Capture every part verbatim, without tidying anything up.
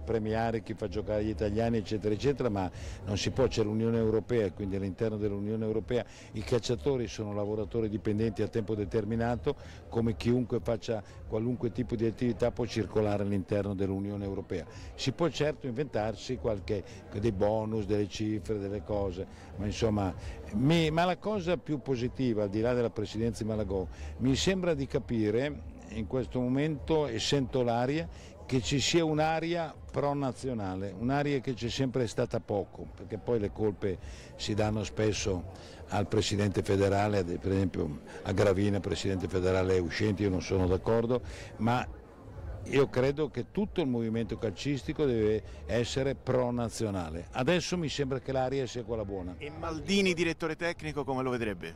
premiare chi fa giocare gli italiani eccetera eccetera, ma non si può, c'è l'Unione Europea, quindi all'interno dell'Unione Europea i cacciatori sono lavoratori dipendenti a tempo determinato, come chiunque faccia qualunque tipo di attività può circolare all'interno dell'Unione Europea. Si può certo inventarsi qualche, dei bonus, delle cifre, delle cose, ma insomma, mi, ma la cosa più positiva, al di là della presidenza di Malagò, mi sembra di capire in questo momento, e sento l'aria, che ci sia un'aria pro-nazionale, un'aria che c'è sempre stata poco, perché poi le colpe si danno spesso al Presidente federale, per esempio a Gravina, Presidente federale uscente, io non sono d'accordo, ma io credo che tutto il movimento calcistico deve essere pro-nazionale. Adesso mi sembra che l'aria sia quella buona. E Maldini, direttore tecnico, come lo vedrebbe?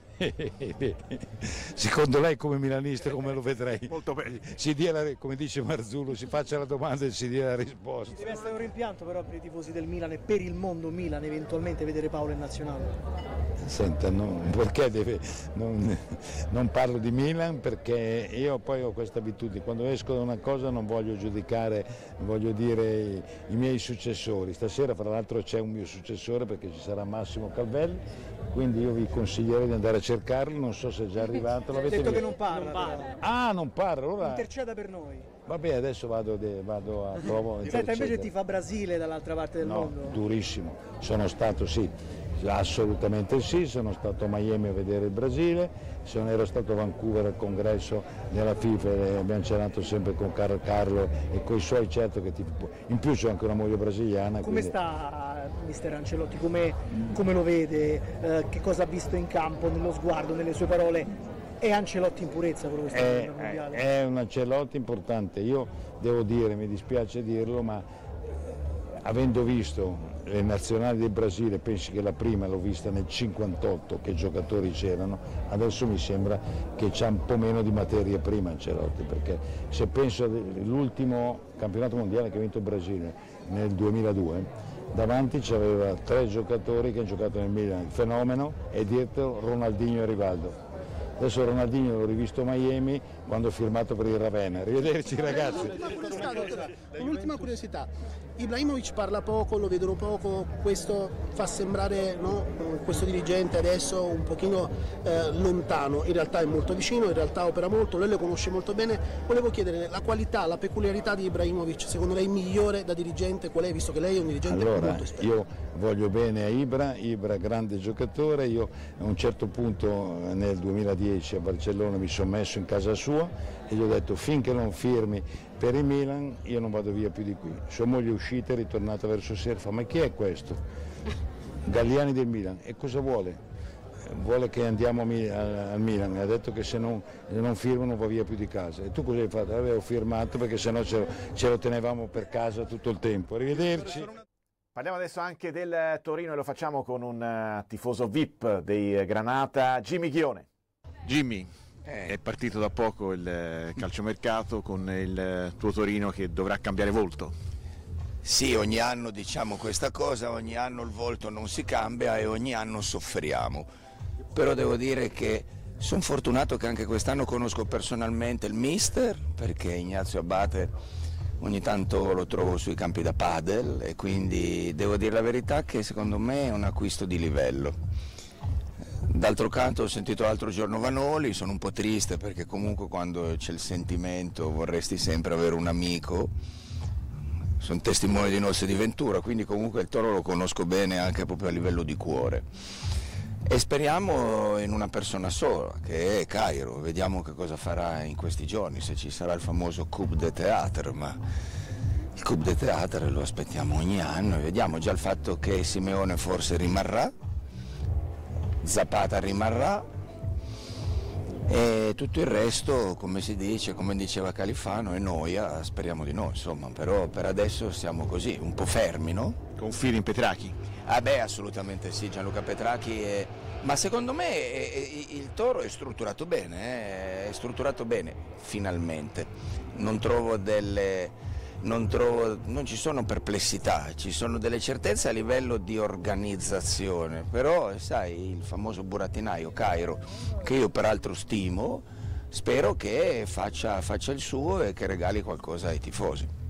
Secondo lei come milanista come lo vedrei? Molto bene. Si dia la, come dice Marzullo, si faccia la domanda e si dia la risposta. Deve essere un rimpianto però per i tifosi del Milan e per il mondo Milan eventualmente vedere Paolo in nazionale. Senta, non, perché deve, non, non parlo di Milan perché io poi ho questa abitudine, quando esco da una cosa non voglio giudicare, voglio dire i, i miei successori. Stasera fra l'altro c'è un mio successore perché ci sarà Massimo Calvelli, quindi io vi consiglierei di andare a cercarlo, non so se è già arrivato. Ha detto che non parla. Non parla. Ah, non parla, allora... Interceda per noi. Vabbè, adesso vado, vado a provo. Senta, invece ti fa Brasile dall'altra parte del no, mondo? Durissimo, sono stato sì. Assolutamente sì, sono stato a Miami a vedere il Brasile, sono, ero stato a Vancouver al congresso della FIFA e abbiamo cenato sempre con Carlo Carlo e con i suoi, certo che ti, in più c'è anche una moglie brasiliana. Come quindi... sta mister Ancelotti, come, come lo vede, eh, che cosa ha visto in campo, nello sguardo, nelle sue parole? È Ancelotti in purezza quello che sta facendo al mondiale? È un Ancelotti importante, io devo dire, mi dispiace dirlo, ma avendo visto le nazionali del Brasile, pensi che la prima l'ho vista nel cinquantotto, che giocatori c'erano, adesso mi sembra che c'ha un po' meno di materia prima Ancelotti, perché se penso all'ultimo campionato mondiale che ha vinto il Brasile nel duemiladue, davanti c'aveva tre giocatori che hanno giocato nel Milan, il fenomeno e dietro Ronaldinho e Rivaldo. Adesso Ronaldinho l'ho rivisto a Miami quando ho firmato per il Ravenna. Arrivederci ragazzi. Un'ultima curiosità, Ibrahimovic parla poco, lo vedono poco, questo fa sembrare, no, questo dirigente adesso un pochino eh, lontano, in realtà è molto vicino, in realtà opera molto, lei lo conosce molto bene. Volevo chiedere la qualità, la peculiarità di Ibrahimovic, secondo lei migliore da dirigente qual è, visto che lei è un dirigente allora, molto esperto? Io voglio bene a Ibra, Ibra grande giocatore, io a un certo punto nel duemiladieci a Barcellona mi sono messo in casa sua e gli ho detto finché non firmi per il Milan io non vado via più di qui. Sua moglie è uscita, è ritornata verso sera, fa ma chi è questo? Galliani del Milan, e cosa vuole? Vuole che andiamo al Milan, ha detto che se non, se non firmo non va via più di casa. E tu cosa hai fatto? Avevo firmato perché sennò ce lo, ce lo tenevamo per casa tutto il tempo. Arrivederci. Parliamo adesso anche del Torino e lo facciamo con un uh, tifoso V I P dei Granata, Jimmy Ghione. Jimmy, è partito da poco il calciomercato con il tuo Torino che dovrà cambiare volto. Sì, ogni anno diciamo questa cosa, ogni anno il volto non si cambia e ogni anno soffriamo. Però devo dire che sono fortunato che anche quest'anno conosco personalmente il mister, perché Ignazio Abate ogni tanto lo trovo sui campi da padel e quindi devo dire la verità che secondo me è un acquisto di livello. D'altro canto ho sentito l'altro giorno Vanoli, sono un po' triste perché comunque quando c'è il sentimento vorresti sempre avere un amico, sono testimone di Noce di Ventura, quindi comunque il Toro lo conosco bene anche proprio a livello di cuore. E speriamo in una persona sola, che è Cairo, vediamo che cosa farà in questi giorni, se ci sarà il famoso Coup de Théâtre, ma il Coup de Théâtre lo aspettiamo ogni anno e vediamo già il fatto che Simeone forse rimarrà, Zapata rimarrà e tutto il resto, come si dice, come diceva Califano, è noia, speriamo di no, insomma, però per adesso siamo così, un po' fermi, no? Confidi in Petrachi? Ah beh, assolutamente sì, Gianluca Petrachi, è... ma secondo me è, è, il Toro è strutturato bene, eh? è strutturato bene, finalmente, non trovo delle... Non, trovo, non ci sono perplessità, ci sono delle certezze a livello di organizzazione, però sai, il famoso burattinaio Cairo, che io peraltro stimo, spero che faccia, faccia il suo e che regali qualcosa ai tifosi.